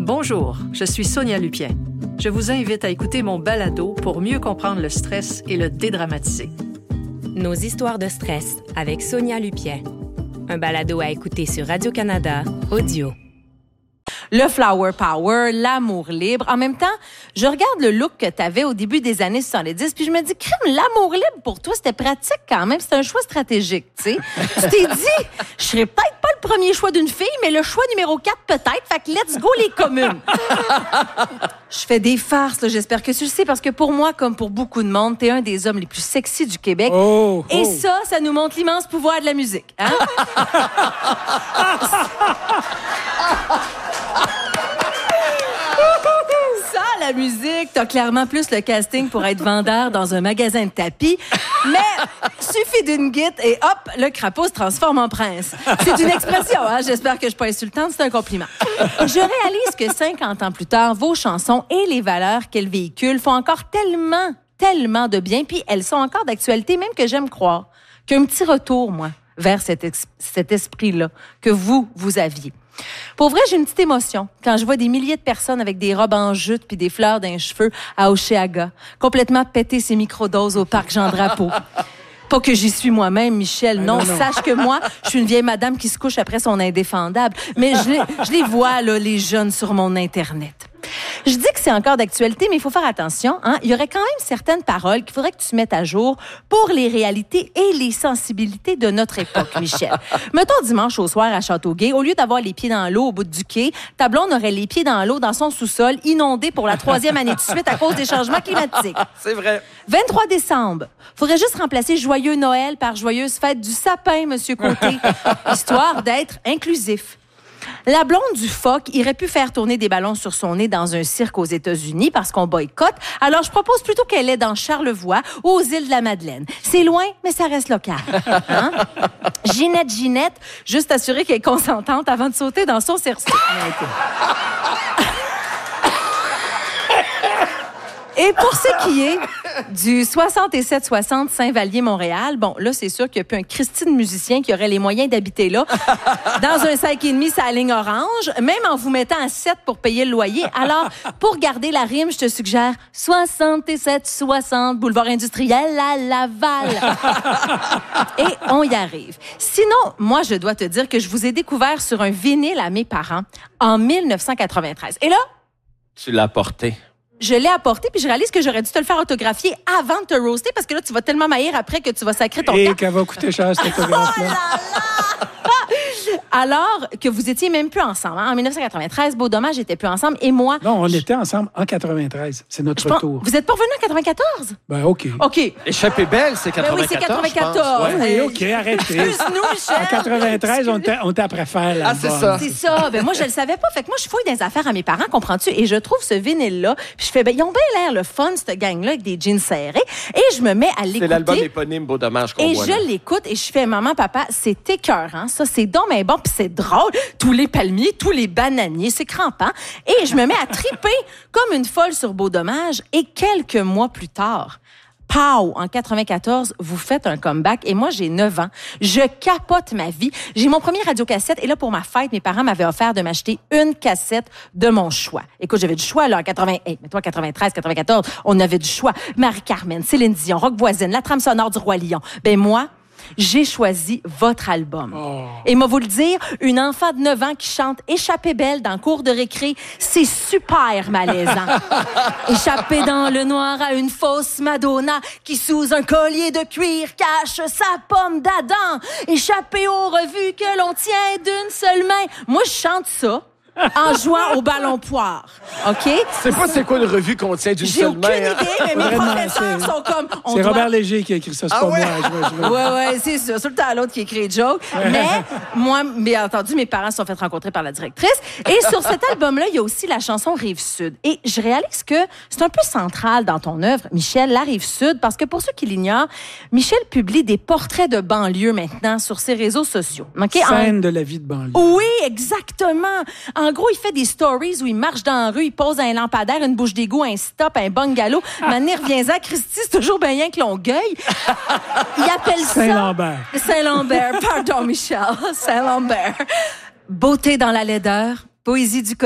Bonjour, je suis Sonia Lupien. Je vous invite à écouter mon balado pour mieux comprendre le stress et le dédramatiser. Nos histoires de stress avec Sonia Lupien. Un balado à écouter sur Radio-Canada Audio. Le flower power, l'amour libre. En même temps, je regarde le look que tu avais au début des années 70, puis je me dis, crème, l'amour libre pour toi, c'était pratique quand même. C'est un choix stratégique, tu sais. Tu t'es dit, je serais peut-être pas le premier choix d'une fille, mais le choix numéro 4 peut-être. Fait que let's go les communes. Je fais des farces, là, j'espère que tu le sais, parce que pour moi, comme pour beaucoup de monde, t'es un des hommes les plus sexy du Québec. Et ça nous montre l'immense pouvoir de la musique. Hein? Ça, la musique, t'as clairement plus le casting pour être vendeur dans un magasin de tapis, mais suffit d'une guitare et hop, le crapaud se transforme en prince. C'est une expression, hein? J'espère que je suis pas insultante, c'est un compliment. Je réalise que 50 ans plus tard, vos chansons et les valeurs qu'elles véhiculent font encore tellement de bien, puis elles sont encore d'actualité, même que j'aime croire qu'un petit retour, moi, vers cet esprit-là que vous aviez. Pour vrai, j'ai une petite émotion quand je vois des milliers de personnes avec des robes en jute puis des fleurs dans les cheveux à Hochelaga, complètement péter ses microdoses au parc Jean-Drapeau. Pas que j'y suis moi-même, Michel. Non, sache que moi, je suis une vieille madame qui se couche après son indéfendable. Mais je les vois, là, les jeunes sur mon Internet. Je dis que c'est encore d'actualité, mais il faut faire attention. Hein? Il y aurait quand même certaines paroles qu'il faudrait que tu mettes à jour pour les réalités et les sensibilités de notre époque, Michel. Mettons dimanche au soir à Châteauguay, au lieu d'avoir les pieds dans l'eau au bout du quai, ta blonde aurait les pieds dans l'eau dans son sous-sol, inondé pour la 3e année de suite à cause des changements climatiques. C'est vrai. 23 décembre. Faudrait juste remplacer Joyeux Noël par Joyeuse Fête du Sapin, Monsieur Côté, histoire d'être inclusif. La blonde du phoque irait pu faire tourner des ballons sur son nez dans un cirque aux États-Unis parce qu'on boycotte. Alors, je propose plutôt qu'elle est dans Charlevoix ou aux îles de la Madeleine. C'est loin, mais ça reste local. Hein? Ginette, juste assurer qu'elle est consentante avant de sauter dans son cerceau. Et pour ce qui est du 67-60 Saint-Vallier-Montréal, bon, là, c'est sûr qu'il n'y a plus un Christine musicien qui aurait les moyens d'habiter là, dans un 5,5 sur la ligne orange, même en vous mettant à 7 pour payer le loyer. Alors, pour garder la rime, je te suggère 67-60 Boulevard Industriel à Laval. Et on y arrive. Sinon, moi, je dois te dire que je vous ai découvert sur un vinyle à mes parents en 1993. Et là... Tu l'as porté. Je l'ai apporté, puis je réalise que j'aurais dû te le faire autographier avant de te roaster, parce que là, tu vas tellement maillir après que tu vas sacrer ton Et camp. qu'elle va coûter cher, cette autographe-là. Alors que vous étiez même plus ensemble. Hein? En 1993, Beau Dommage n'était plus ensemble. Et moi... Non, on était ensemble en 93. C'est notre retour. Vous n'êtes pas revenu en 94? Ben, OK. OK. Échappée belle, c'est 94. Ben oui, c'est 94. Oui, OK, arrêtez. Excuse-nous, Michel. En 93, on était après faire là. Ah, c'est ça. C'est ça. Ben moi, je le savais pas. Fait que moi, je fouille des affaires à mes parents, comprends-tu? Et je trouve ce vinyle-là. Puis je fais, ben, ils ont bien l'air le fun, cette gang-là, avec des jeans serrés. Et je me mets à l'écouter. C'est l'album éponyme Beau Dommage qu'on voit. Et je l'écoute et je fais, maman, papa, c'est écœurant. Ça, c'est donc bien bon, puis c'est drôle. Tous les palmiers, tous les bananiers, c'est crampant. Et je me mets à triper comme une folle sur Beau Dommage. Et quelques mois plus tard, pow, en 94, vous faites un comeback et moi, j'ai 9 ans. Je capote ma vie. J'ai mon premier radiocassette et là, pour ma fête, mes parents m'avaient offert de m'acheter une cassette de mon choix. Écoute, j'avais du choix, là, en 93, 94, on avait du choix. Marie-Carmen, Céline Dion, Rock Voisine, la trame sonore du Roi Lion. Ben moi, j'ai choisi votre album. Oh. Et moi vous le dire, une enfant de 9 ans qui chante Échappée belle dans le cours de récré, c'est super malaisant. Échappée dans le noir à une fausse Madonna qui, sous un collier de cuir, cache sa pomme d'Adam. Échappée aux revues que l'on tient d'une seule main. Moi, je chante ça en jouant au ballon poire. OK? C'est pas c'est quoi une revue qu'on tient d'une seule main. J'ai aucune idée, mais mes professeurs sont comme... C'est Robert Léger qui a écrit ça, c'est pas moi. Ouais, c'est ça. Sur le temps, l'autre qui écrit joke. Mais moi, bien entendu, mes parents se sont fait rencontrer par la directrice. Et sur cet album-là, il y a aussi la chanson Rive-Sud. Et je réalise que c'est un peu central dans ton œuvre, Michel, la Rive-Sud, parce que pour ceux qui l'ignorent, Michel publie des portraits de banlieue maintenant sur ses réseaux sociaux. Okay? Scène de la vie de banlieue. Oui, exactement. En gros, il fait des stories où il marche dans la rue, il pose un lampadaire, une bouche d'égout, un stop, un bungalow. Maintenant, reviens-en, Christy, c'est toujours bien rien que Longueuil. Il appelle ça... Saint-Lambert. Saint-Lambert, pardon Michel, Saint-Lambert. Beauté dans la laideur, poésie du